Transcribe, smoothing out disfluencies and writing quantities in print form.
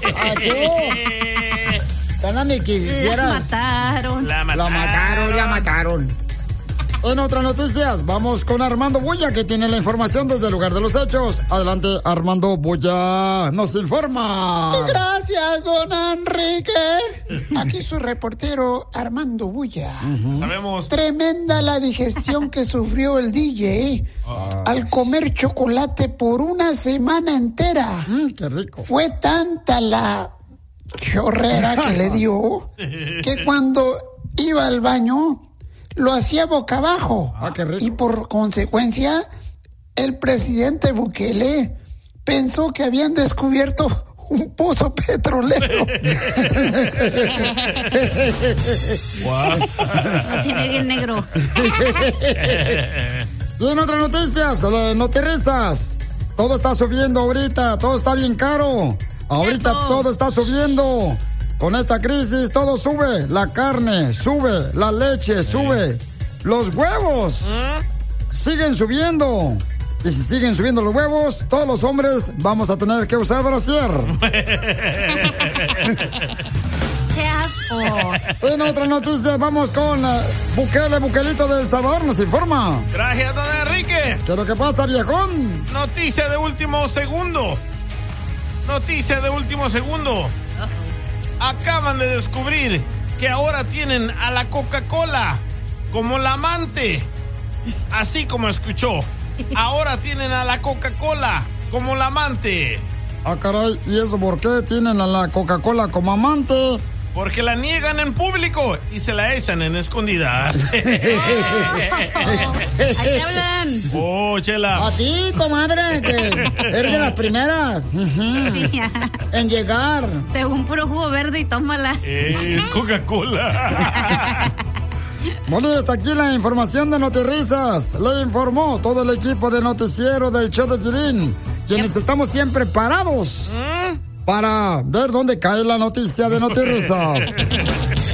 Cándame que quisieras. La mataron. En otras noticias, vamos con Armando Bulla, que tiene la información desde el lugar de los hechos. Adelante, Armando Bulla, nos informa. Gracias, don Enrique. Aquí su reportero, Armando Bulla. Sabemos. Tremenda la digestión que sufrió el DJ al comer chocolate por una semana entera. Qué rico. Fue tanta la chorrera que le dio que cuando iba al baño lo hacía boca abajo. Qué rico. Y por consecuencia, el presidente Bukele pensó que habían descubierto un pozo petrolero. Lo tiene bien negro. Y en otras noticias, no te rezas. Todo está subiendo ahorita, todo está bien caro. Ahorita todo está subiendo. Con esta crisis todo sube. La carne sube, la leche sube. Los huevos siguen subiendo. Y si siguen subiendo los huevos, todos los hombres vamos a tener que usar brasier. ¡Qué asco! En otra noticia, vamos con Bukelito de El Salvador, nos informa. Gracias, don Enrique. ¿Qué es lo que pasa, viejón? Noticia de último segundo. Acaban de descubrir que ahora tienen a la Coca-Cola como la amante. Así como escuchó. Ahora tienen a la Coca-Cola como la amante. Ah, caray, ¿y eso por qué tienen a la Coca-Cola como amante? Porque la niegan en público y se la echan en escondidas. ¡Ahí te hablan! ¡Oh, Chela! A ti, comadre, que eres de las primeras en llegar. Según puro jugo verde y tómala. Es Coca-Cola. Bueno, y hasta aquí la información de Notirrisas. Le informó todo el equipo de noticiero del show de Piolín, quienes estamos siempre parados para ver dónde cae la noticia de Notirrisas.